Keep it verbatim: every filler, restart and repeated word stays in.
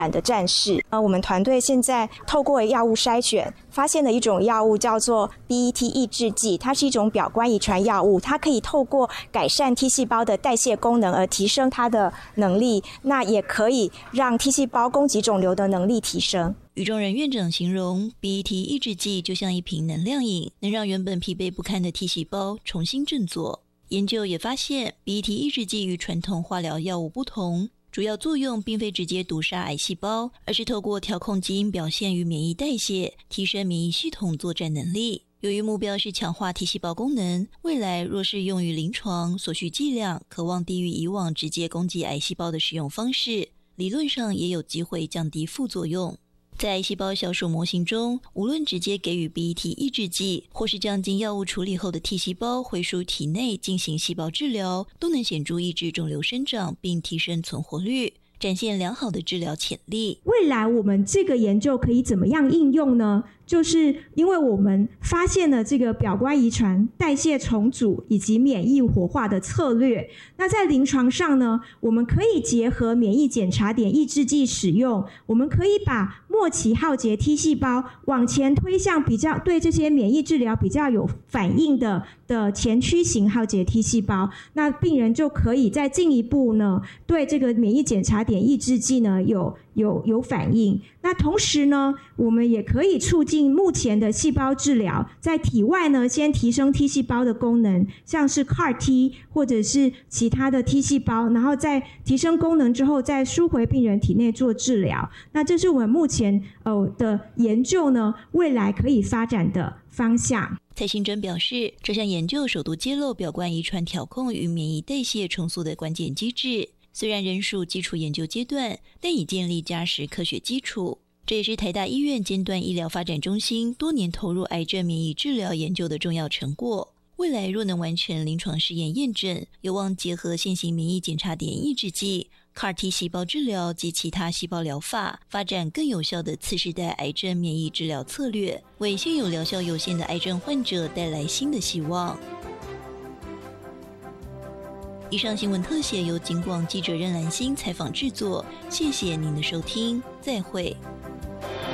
的战士。呃，我们团队现在透过药物筛选，发现了一种药物叫做 B E T 抑制剂，它是一种表观遗传药物，它可以透过改善 T 细胞的代谢功能而提升它的能力，那也可以让 T 细胞攻击肿瘤的能力提升。 于中仁院长形容 B E T 抑制剂就像一瓶能量饮，能让原本疲惫不堪的 T 细胞重新振作。研究也发现 B E T 抑制剂与传统化疗药物不同，主要作用并非直接毒杀癌细胞，而是透过调控基因表现与免疫代谢，提升免疫系统作战能力。由于目标是强化 T 细胞功能，未来若是用于临床，所需剂量可望低于以往直接攻击癌细胞的使用方式，理论上也有机会降低副作用。在癌细胞小鼠模型中，无论直接给予 B E T 抑制剂，或是将经药物处理后的 T 细胞回输体内进行细胞治疗，都能显著抑制肿瘤生长并提升存活率，展现良好的治疗潜力。 未来我们这个研究可以怎么样应用呢？就是因为我们发现了这个表观遗传、代谢重组以及免疫活化的策略。那在临床上呢，我们可以结合免疫检查点抑制剂使用，我们可以把末期浩劫 T 细胞往前推向比较对这些免疫治疗比较有反应的的前驱型浩劫 T 细胞，那病人就可以再进一步呢，对这个免疫检查点抑制剂呢有有有反应。那同时呢，我们也可以促进目前的细胞治疗，在体外呢先提升 T 细胞的功能，像是 C A R T 或者是其他的 T 细胞，然后在提升功能之后再输回病人体内做治疗。那这是我们目前呃的研究呢，未来可以发展的方向。 蔡新珍表示，这项研究首度揭露表观遗传调控与免疫代谢重塑的关键机制，虽然仍属基础研究阶段，但已建立扎实科学基础。这也是台大医院尖端医疗发展中心多年投入癌症免疫治疗研究的重要成果。未来若能完成临床试验验证，有望结合现行免疫检查点抑制剂、C A R T 细胞治疗及其他细胞疗法，发展更有效的次世代癌症免疫治疗策略，为现有疗效有限的癌症患者带来新的希望。以上新闻特写由警广记者任兰心采访制作，谢谢您的收听，再会。